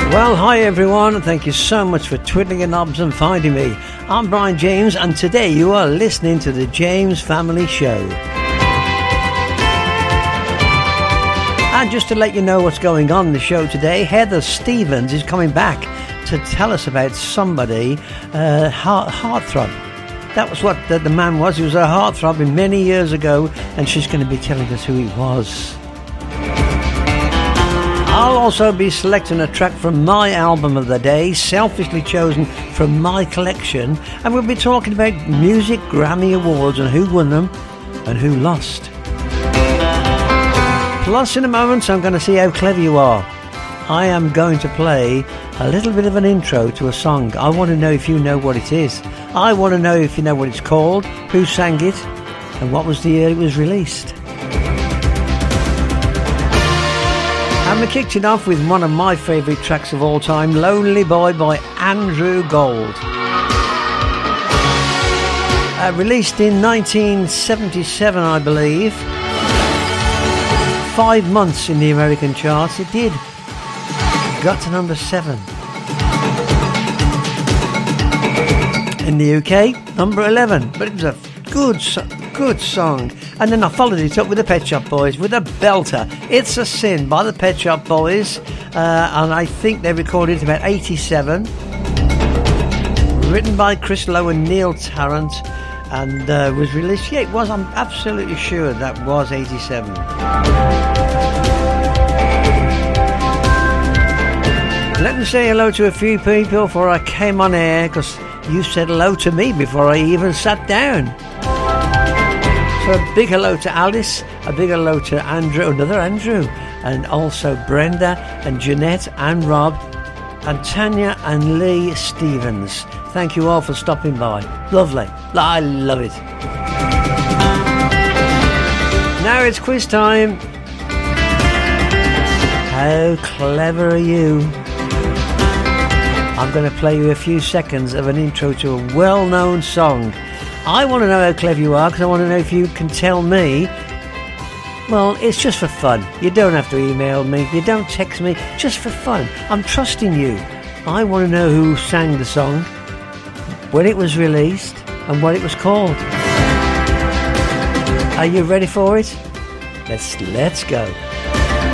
Well, hi everyone, and thank you so much for twiddling your knobs and finding me. I'm Brian James, and today you are listening to the James Family Show. And just to let you know what's going on in the show today, Heather Stevens is coming back to tell us about somebody, heartthrob. That was what the man was. He was a heartthrob many years ago, and she's going to be telling us who he was. I'll also be selecting a track from my album of the day, selfishly chosen from my collection, and we'll be talking about music Grammy Awards and who won them and who lost. Plus, in a moment, I'm going to see how clever you are. I am going to play a little bit of an intro to a song. I want to know if you know what it is. I want to know if you know what it's called, who sang it, and what was the year it was released. And we kicked it off with one of my favourite tracks of all time, Lonely Boy by Andrew Gold. Released in 1977, I believe. 5 months in the American charts, it did. Got to number 7. In the UK, number 11. But it was a good song. And then I followed it up with the Pet Shop Boys with a belter. It's a Sin by the Pet Shop Boys. And I think they recorded it about 87. Written by Chris Lowe and Neil Tarrant. And was released, yeah, it was, I'm absolutely sure that was 87. Let me say hello to a few people before I came on air, because you said hello to me before I even sat down. So a big hello to Alice, a big hello to Andrew, another Andrew, and also Brenda and Jeanette and Rob and Tanya and Lee Stevens. Thank you all for stopping by. Lovely. I love it. Now it's quiz time. How clever are you? I'm going to play you a few seconds of an intro to a well-known song. I want to know how clever you are, because I want to know if you can tell me. Well, it's just for fun. You don't have to email me. You don't text me. Just for fun. I'm trusting you. I want to know who sang the song, when it was released, and what it was called. Are you ready for it? Let's go.